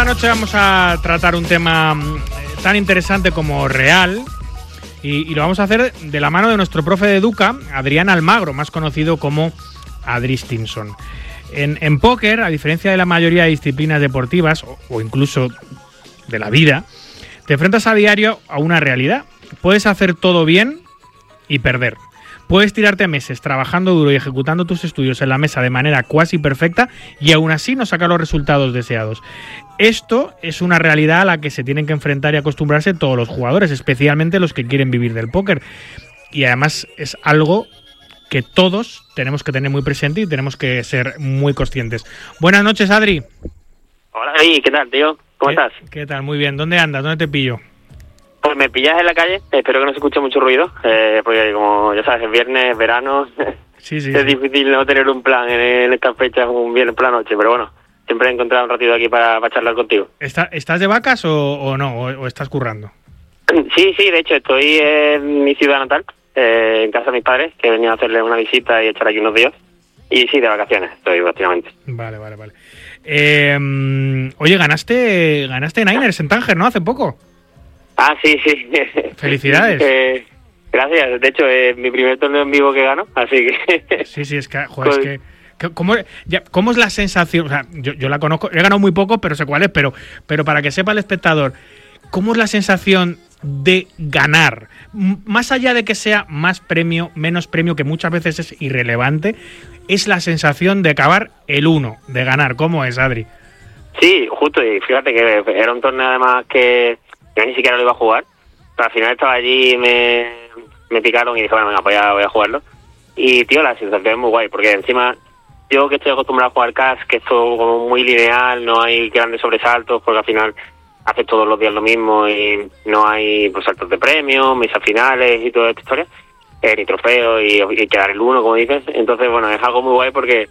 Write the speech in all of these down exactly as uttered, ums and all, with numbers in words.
esta noche vamos a tratar un tema tan interesante como real y, y lo vamos a hacer de la mano de nuestro profe de Educa, Adrián Almagro, más conocido como Adri Stimson. En, en póker, a diferencia de la mayoría de disciplinas deportivas o, o incluso de la vida, te enfrentas a diario a una realidad. Puedes hacer todo bien y perder. Puedes tirarte meses trabajando duro y ejecutando tus estudios en la mesa de manera cuasi perfecta y aún así no sacar los resultados deseados. Esto es una realidad a la que se tienen que enfrentar y acostumbrarse todos los jugadores, especialmente los que quieren vivir del póker. Y además es algo que todos tenemos que tener muy presente y tenemos que ser muy conscientes. Buenas noches, Adri. Hola, Adri, ¿qué tal, tío? ¿Cómo ¿Qué, estás? ¿Qué tal? Muy bien. ¿Dónde andas? ¿Dónde te pillo? Pues me pillas en la calle, espero que no se escuche mucho ruido, eh, porque como ya sabes, es viernes, verano, sí, sí, es sí. difícil no tener un plan en, en estas fechas, un viernes por la noche, pero bueno, siempre he encontrado un ratito aquí para, para charlar contigo. ¿Está, ¿Estás de vacas o, o no? O, ¿O estás currando? Sí, sí, de hecho estoy en mi ciudad natal, eh, en casa de mis padres, que he venido a hacerles una visita y echar aquí unos días, y sí, de vacaciones estoy prácticamente. Vale, vale, vale. Eh, oye, ganaste, ganaste Niners en Tánger, ¿no? Hace poco. Ah, sí, sí. Felicidades. eh, gracias. De hecho, es mi primer torneo en vivo que gano, así que... sí, sí, es que, joder, es que... que ¿cómo, ya, ¿Cómo es la sensación? O sea, yo, yo la conozco, he ganado muy poco, pero sé cuál es, pero, pero para que sepa el espectador, ¿cómo es la sensación de ganar? M- más allá de que sea más premio, menos premio, que muchas veces es irrelevante, es la sensación de acabar el uno, de ganar. ¿Cómo es, Adri? Sí, justo, y fíjate que era un torneo además que... yo ni siquiera lo iba a jugar, pero al final estaba allí y me, me picaron y dije, bueno, venga, pues ya voy a jugarlo. Y, tío, la sensación es muy guay, porque encima yo que estoy acostumbrado a jugar cash, que es todo como muy lineal, no hay grandes sobresaltos, porque al final haces todos los días lo mismo y no hay pues, saltos de premios, mesas finales y toda esta historia, eh, ni trofeos y, y quedar el uno, como dices. Entonces, bueno, es algo muy guay porque...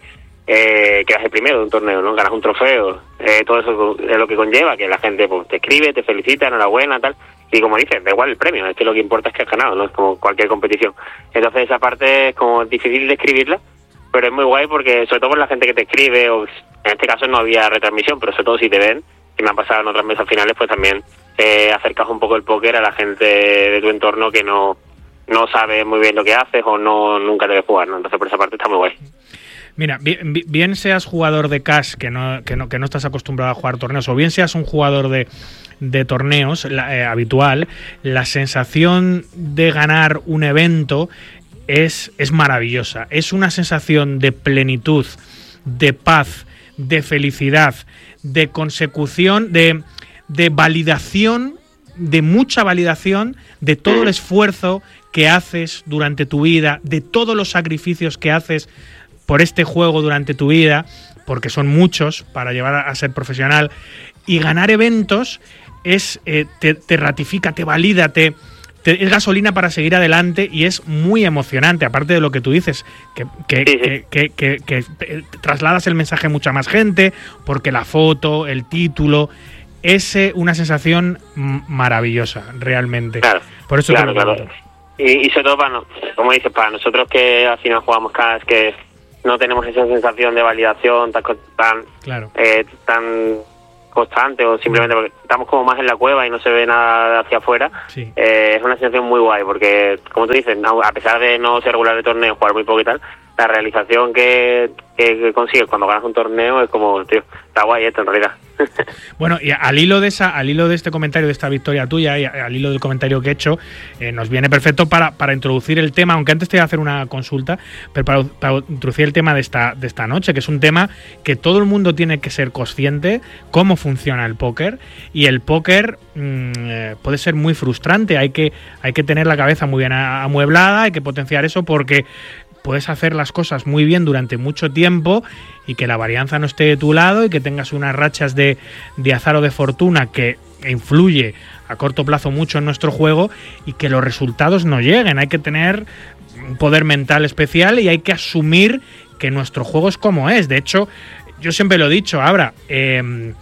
Eh, quedas el primero de un torneo, ¿no? Ganas un trofeo, eh, todo eso es lo que conlleva, que la gente pues te escribe, te felicita, enhorabuena, tal, y como dices, da igual el premio, es que lo que importa es que has ganado, ¿no? Es como cualquier competición. Entonces esa parte es como difícil de escribirla, pero es muy guay porque, sobre todo por la gente que te escribe, o en este caso no había retransmisión, pero sobre todo si te ven, y me ha pasado en otras mesas finales, pues también eh, acercas un poco el póker a la gente de tu entorno que no, no sabe muy bien lo que haces o no nunca te ve jugar, ¿no? Entonces por esa parte está muy guay. Mira, bien, bien seas jugador de cash que no, que no que no estás acostumbrado a jugar torneos, o bien seas un jugador de, de torneos la, eh, habitual, la sensación de ganar un evento es, es maravillosa. Es una sensación de plenitud, de paz, de felicidad, de consecución, de, de validación, de mucha validación de todo el esfuerzo que haces durante tu vida, de todos los sacrificios que haces por este juego durante tu vida, porque son muchos para llevar a ser profesional, y ganar eventos es eh, te, te ratifica, te valida, te, te es gasolina para seguir adelante y es muy emocionante, aparte de lo que tú dices, que, que, sí, sí. que, que, que, que, que trasladas el mensaje a mucha más gente, porque la foto, el título, es eh, una sensación maravillosa, realmente. Claro, por eso claro, te lo claro. Y, y sobre todo, para no, como dices, para nosotros que al final jugamos cash, que no tenemos esa sensación de validación tan tan, claro. eh, tan constante, o simplemente porque estamos como más en la cueva y no se ve nada hacia afuera, sí. eh, es una sensación muy guay, porque como tú dices, a pesar de no ser regular de torneo, jugar muy poco y tal, la realización que, que, que consigues cuando ganas un torneo es como, tío, está guay esto en realidad. Bueno, y al hilo de esa, al hilo de este comentario, de esta victoria tuya, y al hilo del comentario que he hecho, eh, nos viene perfecto para, para introducir el tema, aunque antes te iba a hacer una consulta, pero para, para introducir el tema de esta, de esta noche, que es un tema que todo el mundo tiene que ser consciente, cómo funciona el póker, y el póker mmm, eh, puede ser muy frustrante, hay que, hay que tener la cabeza muy bien amueblada, hay que potenciar eso porque puedes hacer las cosas muy bien durante mucho tiempo y que la varianza no esté de tu lado y que tengas unas rachas de, de azar o de fortuna que influye a corto plazo mucho en nuestro juego y que los resultados no lleguen. Hay que tener un poder mental especial y hay que asumir que nuestro juego es como es. De hecho, yo siempre lo he dicho, Abra, eh,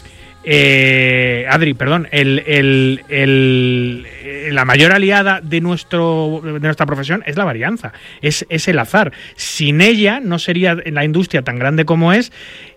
eh, Adri, perdón, el, el, el, la mayor aliada de, nuestro, de nuestra profesión es la varianza, es, es el azar. Sin ella no sería la industria tan grande como es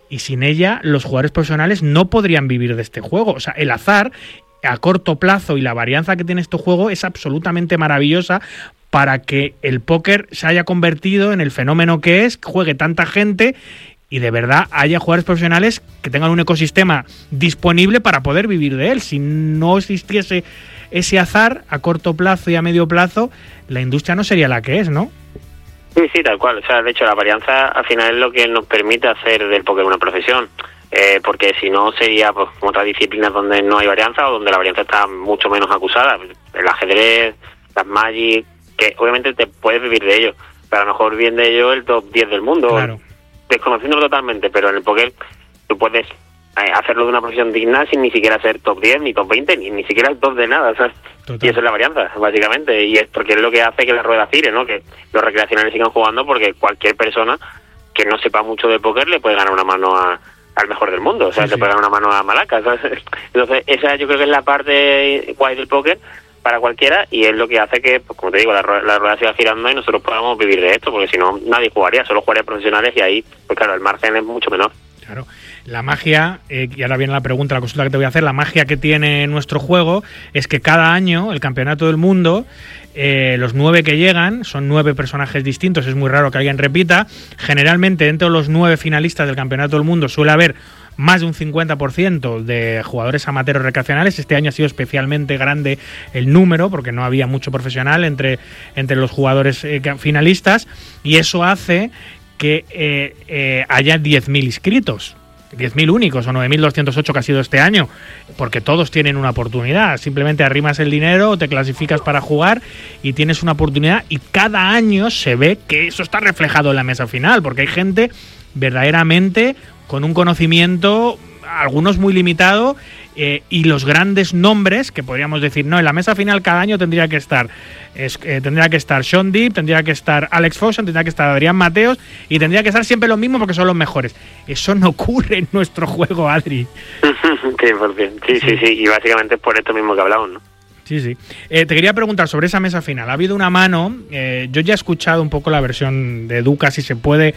y sin ella los jugadores profesionales no podrían vivir de este juego. O sea, el azar a corto plazo y la varianza que tiene este juego es absolutamente maravillosa para que el póker se haya convertido en el fenómeno que es, que juegue tanta gente y de verdad haya jugadores profesionales que tengan un ecosistema disponible para poder vivir de él. Si no existiese ese azar a corto plazo y a medio plazo, la industria no sería la que es, ¿no? Sí, sí, tal cual. O sea, de hecho, la varianza al final es lo que nos permite hacer del póker una profesión. Eh, porque si no sería pues, como otras disciplinas donde no hay varianza o donde la varianza está mucho menos acusada. El ajedrez, las Magic, que obviamente te puedes vivir de ello, pero a lo mejor bien de ello el top diez del mundo, claro, desconociéndolo totalmente, pero en el póker tú puedes eh, hacerlo de una profesión digna sin ni siquiera ser top diez, ni top veinte, ni, ni siquiera el top de nada, ¿sabes? Y eso es la varianza, básicamente, y es porque es lo que hace que la rueda gire, ¿no? Que los recreacionales sigan jugando, porque cualquier persona que no sepa mucho de póker le puede ganar una mano a al mejor del mundo, o sea, sí, le sí. puede dar una mano a Malaca, ¿sabes? Entonces, esa yo creo que es la parte guay del póker para cualquiera, y es lo que hace que, pues como te digo, la rueda, la rueda siga girando y nosotros podamos vivir de esto, porque si no, nadie jugaría, solo jugaría profesionales, y ahí, pues claro, el margen es mucho menor. Claro. La magia, eh, y ahora viene la pregunta, la consulta que te voy a hacer, la magia que tiene nuestro juego es que cada año el campeonato del mundo, eh, los nueve que llegan, son nueve personajes distintos, es muy raro que alguien repita. Generalmente dentro de los nueve finalistas del campeonato del mundo suele haber más de un cincuenta por ciento de jugadores amateurs recreacionales. Este año ha sido especialmente grande el número, porque no había mucho profesional entre, entre los jugadores eh, finalistas, y eso hace que eh, eh, haya diez mil inscritos. diez mil únicos o nueve mil doscientos ocho que ha sido este año, porque todos tienen una oportunidad. Simplemente arrimas el dinero, te clasificas para jugar y tienes una oportunidad, y cada año se ve que eso está reflejado en la mesa final, porque hay gente verdaderamente con un conocimiento, algunos muy limitado, eh, y los grandes nombres que podríamos decir, no, en la mesa final cada año tendría que estar es, eh, tendría que estar Sean Deep, tendría que estar Alex Foxen, tendría que estar Adrián Mateos, y tendría que estar siempre los mismos porque son los mejores. Eso no ocurre en nuestro juego, Adri. cien por ciento. Sí, sí, sí, y básicamente es por esto mismo que hablamos, ¿no? Sí, sí. Eh, te quería preguntar sobre esa mesa final. Ha habido una mano, eh, yo ya he escuchado un poco la versión de Duca, si se puede...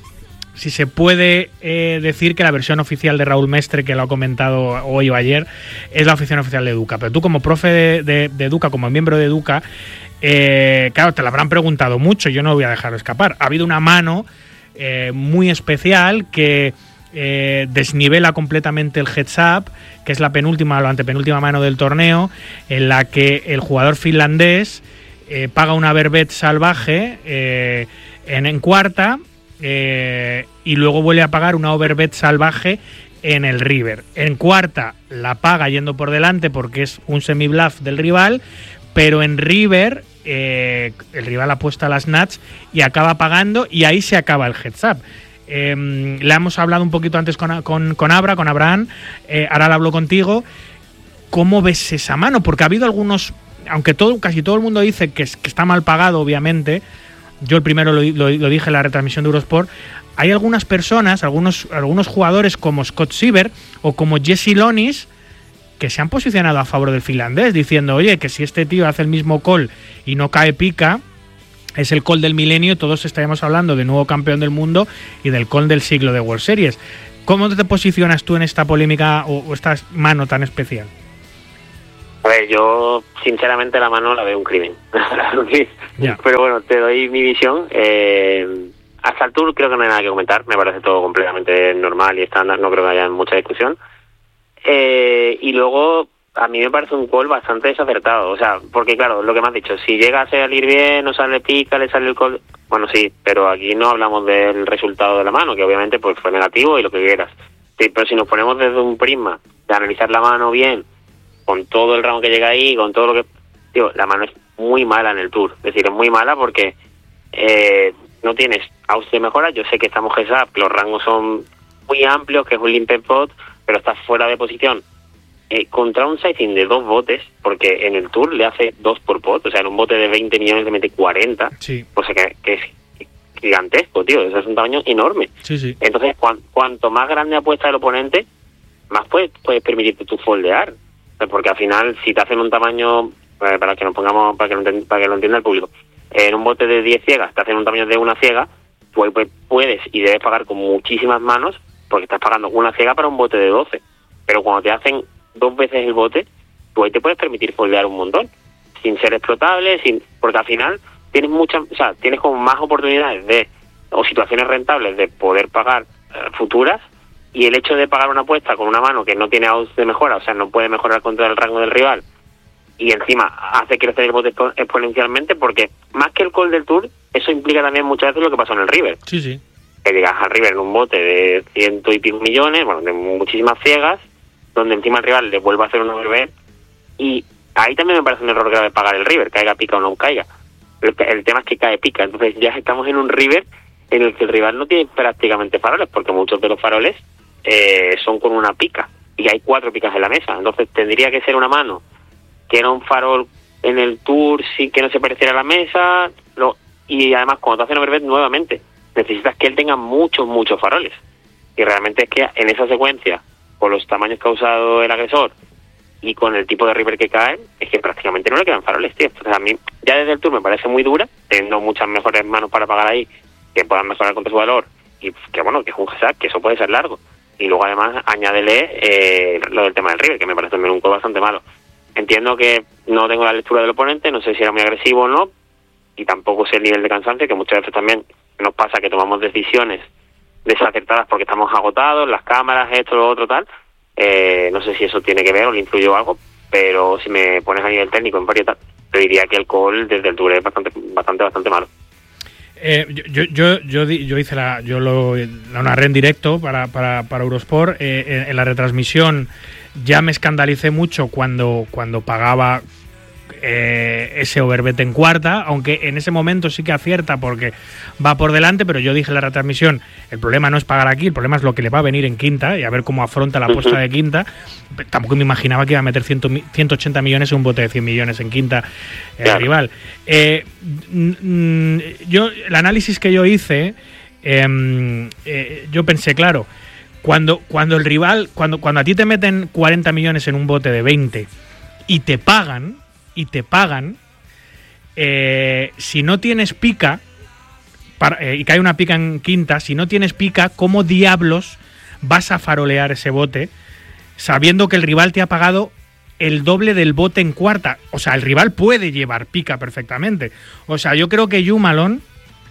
Si se puede eh, decir que la versión oficial de Raúl Mestre, que lo ha comentado hoy o ayer, es la versión oficial de Duca. Pero tú, como profe de, de, de Duca, como miembro de Duca, eh, claro, te la habrán preguntado mucho, yo no voy a dejarlo escapar. Ha habido una mano eh, muy especial que eh, desnivela completamente el heads up, que es la penúltima o la antepenúltima mano del torneo, en la que el jugador finlandés eh, paga una verbet salvaje eh, en, en cuarta, Eh, y luego vuelve a pagar una overbet salvaje en el river. En cuarta la paga yendo por delante porque es un semi-bluff del rival, pero en river eh, el rival apuesta las nuts y acaba pagando, y ahí se acaba el heads up. Eh, le hemos hablado un poquito antes con, con, con Abra, con Abraham, eh, ahora le hablo contigo. ¿Cómo ves esa mano? Porque ha habido algunos, aunque todo, casi todo el mundo dice que, es, que está mal pagado, obviamente. Yo el primero lo, lo, lo dije en la retransmisión de Eurosport. Hay algunas personas, algunos, algunos jugadores como Scott Siever o como Jesse Lonis, que se han posicionado a favor del finlandés, diciendo, oye, que si este tío hace el mismo call y no cae pica, es el call del milenio, todos estaríamos hablando de nuevo campeón del mundo y del call del siglo de World Series. ¿Cómo te posicionas tú en esta polémica o, o esta mano tan especial? A ver, yo sinceramente la mano la veo un crimen. Yeah. Pero bueno, te doy mi visión. Eh, hasta el tour creo que no hay nada que comentar. Me parece todo completamente normal y estándar. No creo que haya mucha discusión. Eh, y luego, a mí me parece un call bastante desacertado. O sea, porque claro, lo que me has dicho, si llega a salir bien, no sale pica, le sale el call... Bueno, sí, pero aquí no hablamos del resultado de la mano, que obviamente pues fue negativo y lo que quieras. Sí, pero si nos ponemos desde un prisma de analizar la mano bien, con todo el round que llega ahí, con todo lo que... Tío, la mano es muy mala en el tour. Es decir, es muy mala porque eh, no tienes outs de mejora. Yo sé que estamos heads up, los rangos son muy amplios, que es un limped pot, pero estás fuera de posición. Eh, contra un sizing de dos botes, porque en el tour le hace dos por pot, o sea, en un bote de veinte millones le mete cuarenta, sí. O sea, que, que es gigantesco, tío. Eso es un tamaño enorme. Sí, sí. Entonces, cuan, cuanto más grande apuesta el oponente, más puedes, puedes permitirte tu foldear. Porque al final, si te hacen un tamaño, eh, para que nos pongamos, para que lo, entienda, para que lo entienda el público, eh, en un bote de diez ciegas te hacen un tamaño de una ciega, pues, pues puedes y debes pagar con muchísimas manos porque estás pagando una ciega para un bote de doce. Pero cuando te hacen dos veces el bote, tú ahí te puedes permitir foldear un montón, sin ser explotable, sin porque al final tienes muchas, o sea, tienes como más oportunidades de, o situaciones rentables de poder pagar eh, futuras, y el hecho de pagar una apuesta con una mano que no tiene odds de mejora, o sea, no puede mejorar contra el rango del rival, y encima hace crecer el bote exponencialmente, porque más que el call del tour, eso implica también muchas veces lo que pasó en el River. Sí, sí. Que llegas al River en un bote de ciento y pico millones, bueno, de muchísimas ciegas, donde encima el rival le vuelve a hacer un overbet, y ahí también me parece un error grave pagar el River, caiga pica o no caiga. El, el tema es que cae pica, entonces ya estamos en un River en el que el rival no tiene prácticamente faroles, porque muchos de los faroles eh, son con una pica, y hay cuatro picas en la mesa, entonces tendría que ser una mano que era un farol en el tour sin que no se pareciera a la mesa, lo, y además cuando te hacen overbet nuevamente, necesitas que él tenga muchos, muchos faroles, y realmente es que en esa secuencia, con los tamaños que ha usado el agresor y con el tipo de River que cae, es que prácticamente no le quedan faroles, tío. Entonces a mí, ya desde el tour me parece muy dura, teniendo muchas mejores manos para pagar ahí, que puedan mejorar contra su valor, y que bueno, que es un G-Sack, que eso puede ser largo. Y luego además añádele eh, lo del tema del River, que me parece también un juego bastante malo. Entiendo que no tengo la lectura del oponente, no sé si era muy agresivo o no, y tampoco sé el nivel de cansancio, que muchas veces también nos pasa que tomamos decisiones desacertadas porque estamos agotados, las cámaras, esto, lo otro, tal. Eh, no sé si eso tiene que ver o le influyó algo, pero si me pones a nivel técnico en varietal, te diría que el call desde el tour es bastante, bastante, bastante malo. Eh, yo, yo, yo, yo hice la, yo lo, la narré en directo para, para, para Eurosport. Eh, en, en la retransmisión ya me escandalicé mucho cuando, cuando pagaba eh, ese overbet en cuarta, aunque en ese momento sí que acierta porque va por delante, pero yo dije en la retransmisión, el problema no es pagar aquí, el problema es lo que le va a venir en quinta y a ver cómo afronta la apuesta de quinta. Tampoco me imaginaba que iba a meter ciento ochenta millones en un bote de cien millones en quinta el claro. rival. Eh, yo, el análisis que yo hice, eh, eh, yo pensé, claro, cuando, cuando el rival, cuando, cuando a ti te meten cuarenta millones en un bote de veinte y te pagan, y te pagan, eh, si no tienes pica, para, eh, y cae una pica en quinta, si no tienes pica, ¿cómo diablos vas a farolear ese bote sabiendo que el rival te ha pagado el doble del bote en cuarta? O sea, el rival puede llevar pica perfectamente. O sea, yo creo que Jumalón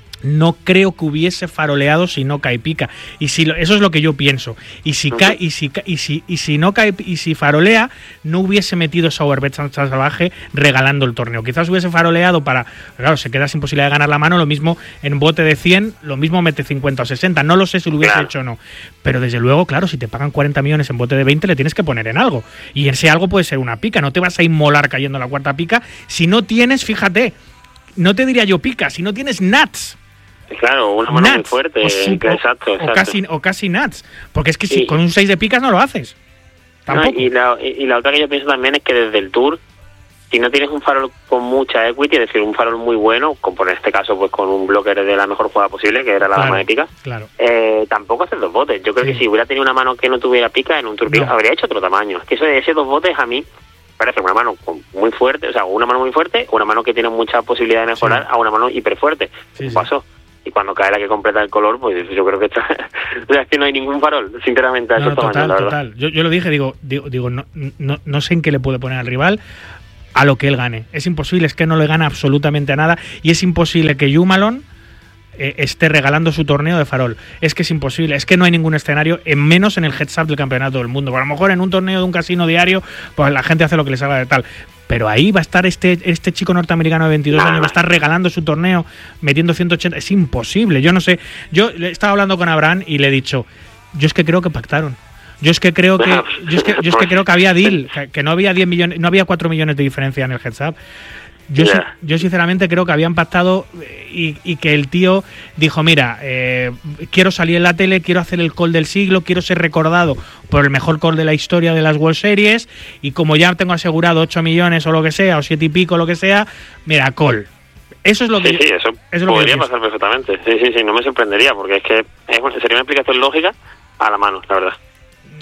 no creo que hubiese faroleado si no cae pica. Y si eso es lo que yo pienso. Y si cae, y si y si y si no cae y si farolea, no hubiese metido esa overbet salvaje regalando el torneo. Quizás hubiese faroleado para, claro, se queda sin posibilidad de ganar la mano, lo mismo en bote de cien, lo mismo mete cincuenta o sesenta, no lo sé si lo hubiese hecho o no. Pero desde luego, claro, si te pagan cuarenta millones en bote de veinte, le tienes que poner en algo. Y ese algo puede ser una pica, no te vas a inmolar cayendo en la cuarta pica si no tienes, fíjate, no te diría yo pica, si no tienes nuts. Claro, una mano nuts, muy fuerte, o su, exacto, exacto. O casi, o casi nuts, porque es que si, con un seis de picas no lo haces. Tampoco. No, y, la, y la otra que yo pienso también es que desde el tour, si no tienes un farol con mucha equity, es decir, un farol muy bueno, como en este caso pues con un blocker de la mejor jugada posible, que era la claro, dama de picas, claro. eh, tampoco hacer dos botes. Yo creo sí. que si hubiera tenido una mano que no tuviera pica, en un tour pica, no. habría hecho otro tamaño. Es que eso de ese dos botes a mí parece una mano muy fuerte, o sea, una mano muy fuerte, una mano que tiene mucha posibilidad de mejorar sí. a una mano hiper fuerte. Sí, sí. Pasó. Y cuando cae la que completa el color, pues yo creo que está... o sea, es que no hay ningún farol, sinceramente, a no, esos total, tamaños, la verdad. Total. Yo, yo lo dije, digo, digo, digo no, no, no sé en qué le puede poner al rival a lo que él gane. Es imposible, es que no le gana absolutamente a nada y es imposible que Jumalón eh, esté regalando su torneo de farol. Es que es imposible, es que no hay ningún escenario, en menos en el heads-up del campeonato del mundo. Por a lo mejor en un torneo de un casino diario, pues la gente hace lo que le salga de tal. Pero ahí va a estar este este chico norteamericano de veintidós años, va a estar regalando su torneo, metiendo ciento ochenta. Es imposible. Yo no sé. Yo estaba hablando con Abraham y le he dicho, yo es que creo que pactaron. Yo es que creo que yo es que, yo es que creo que había deal, que, que no había diez millones, no había cuatro millones de diferencia en el heads up. Yo, yeah. yo sinceramente creo que habían pactado y, y que el tío dijo, mira, eh, quiero salir en la tele, quiero hacer el call del siglo, quiero ser recordado por el mejor call de la historia de las World Series y como ya tengo asegurado ocho millones o lo que sea, o siete y pico, lo que sea, mira, call. Eso es lo que sí, yo, sí, eso, eso podría pasar perfectamente. Sí, sí, sí, no me sorprendería porque es que es, sería una explicación lógica a la mano, la verdad.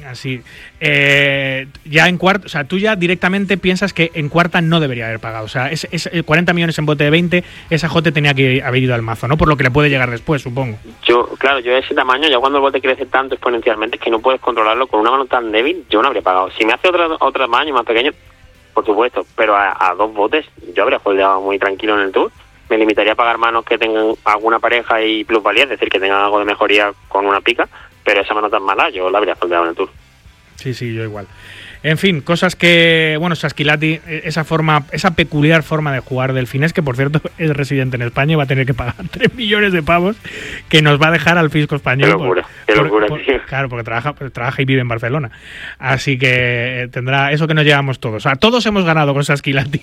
Así. Eh, ya en cuarta, o sea, tú ya directamente piensas que en cuarta no debería haber pagado. O sea, es, es cuarenta millones en bote de veinte, esa Jote tenía que haber ido al mazo, ¿no? Por lo que le puede llegar después, supongo. Yo, claro, yo de ese tamaño, ya cuando el bote crece tanto exponencialmente, es que no puedes controlarlo con una mano tan débil, yo no habría pagado. Si me hace otro, otro tamaño más pequeño, por supuesto, pero a, a dos botes yo habría holdeado muy tranquilo en el Tour. Me limitaría a pagar manos que tengan alguna pareja y plusvalía, es decir, que tengan algo de mejoría con una pica, pero esa mano tan mala yo la habría holdeado en el Tour. Sí, sí, yo igual. En fin, cosas que, bueno, Sasquilati, esa forma, esa peculiar forma de jugar del finés, que por cierto es residente en España y va a tener que pagar tres millones de pavos, que nos va a dejar al fisco español. Qué locura, por, qué locura, por, tío. Claro, porque trabaja, trabaja y vive en Barcelona. Así que tendrá eso que nos llevamos todos. O sea, todos hemos ganado con Sasquilati.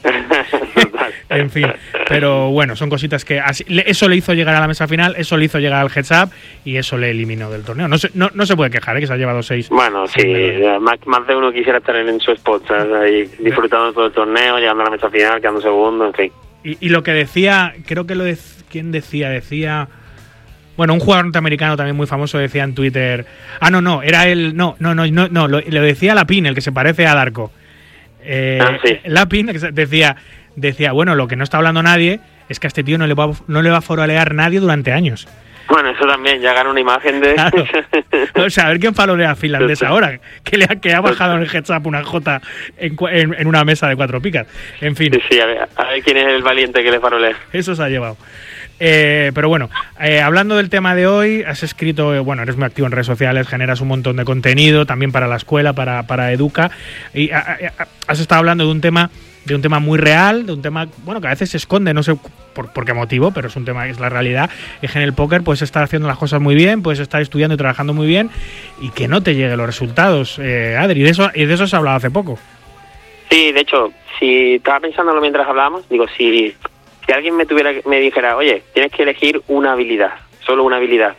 En fin, pero bueno, son cositas que así, eso le hizo llegar a la mesa final, eso le hizo llegar al heads up y eso le eliminó del torneo. No se, no, no se puede quejar, ¿eh? Que se ha llevado seis. Bueno, sí, más, más de uno quisiera estar en, en su spot, ¿sabes? Ahí disfrutando de todo el torneo, llegando a la mesa final, quedando segundo, en fin. Y, y lo que decía, creo que lo de, ¿quién decía? Decía, bueno, un jugador norteamericano también muy famoso decía en Twitter, ah, no, no, era él, no, no, no, no, no lo, lo decía Lapin, el que se parece a Darko. Eh, ah, sí. Lapin decía... Decía, bueno, lo que no está hablando nadie es que a este tío no le va, no le va a forolear nadie durante años. Bueno, eso también, ya gana una imagen de... Claro. O sea, a ver quién falolea a finlandés ahora, que le ha, que ha bajado en el heads up una J en, en, en una mesa de cuatro picas. En fin. Sí, sí, a ver, a ver quién es el valiente que le farolea. Eso se ha llevado. Eh, pero bueno, eh, hablando del tema de hoy, has escrito, eh, bueno, eres muy activo en redes sociales, generas un montón de contenido, también para la escuela, para, para Educa, y a, a, has estado hablando de un tema... de un tema muy real, de un tema, bueno, que a veces se esconde, no sé por, por qué motivo, pero es un tema que es la realidad, es que en el póker puedes estar haciendo las cosas muy bien, puedes estar estudiando y trabajando muy bien y que no te lleguen los resultados, eh, Adri, y de eso, y de eso se ha hablado hace poco. Sí, de hecho, si estaba pensándolo mientras hablábamos, digo, si, si alguien me tuviera me dijera, oye, tienes que elegir una habilidad, solo una habilidad,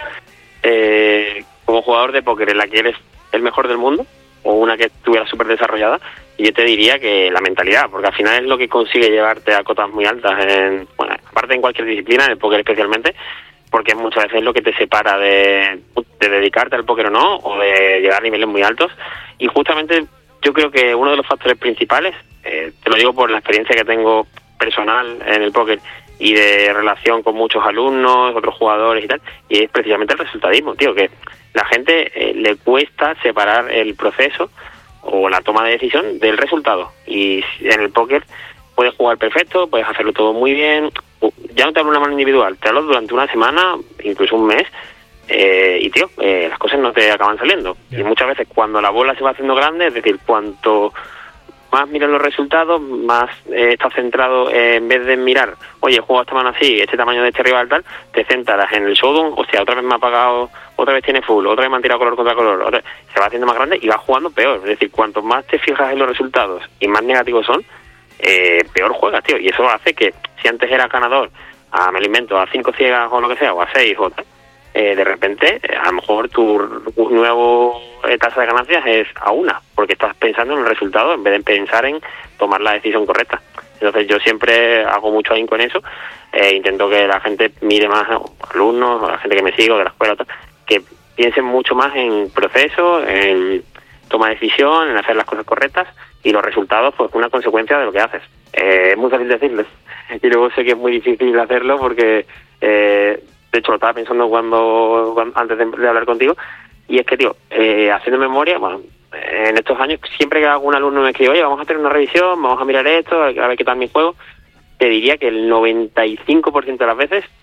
eh, como jugador de póker en la que eres el mejor del mundo, o una que estuviera súper desarrollada, y yo te diría que la mentalidad, porque al final es lo que consigue llevarte a cotas muy altas, en, bueno, aparte en cualquier disciplina, en el póker especialmente, porque es muchas veces lo que te separa de, de dedicarte al póker o no, o de llegar a niveles muy altos, y justamente yo creo que uno de los factores principales, eh, te lo digo por la experiencia que tengo personal en el póker, y de relación con muchos alumnos, otros jugadores y tal, y es precisamente el resultadismo, tío, que la gente eh, le cuesta separar el proceso o la toma de decisión del resultado. Y en el póker puedes jugar perfecto, puedes hacerlo todo muy bien. Ya no te hablo de una mano individual, te hablo durante una semana, incluso un mes, eh, y tío, eh, las cosas no te acaban saliendo. Yeah. Y muchas veces cuando la bola se va haciendo grande, es decir, cuanto más miras los resultados, más eh, estás centrado, eh, en vez de mirar, oye, juego esta mano así, este tamaño de este rival tal, te centras en el showdown, o sea, otra vez me ha pagado, otra vez tiene full, otra vez me han tirado color contra color, otra, se va haciendo más grande y va jugando peor. Es decir, cuanto más te fijas en los resultados y más negativos son, eh, peor juegas, tío. Y eso hace que, si antes eras ganador, a, me lo invento, a cinco ciegas o lo que sea, o a seis o tal, eh, de repente, eh, a lo mejor tu nuevo eh, tasa de ganancias es a una, porque estás pensando en el resultado en vez de pensar en tomar la decisión correcta. Entonces yo siempre hago mucho ahínco en eso, eh, intento que la gente mire más, alumnos, la gente que me sigue o de la escuela, tal, que piensen mucho más en proceso, en toma de decisión, en hacer las cosas correctas, y los resultados, pues, una consecuencia de lo que haces. Eh, es muy fácil decirles, y luego sé que es muy difícil hacerlo porque, eh, de hecho, lo estaba pensando cuando, cuando antes de, de hablar contigo, y es que, tío, eh, haciendo memoria, bueno, en estos años, siempre que algún alumno me escribe, oye, vamos a hacer una revisión, vamos a mirar esto, a ver qué tal mi juego, te diría que el noventa y cinco por ciento de las veces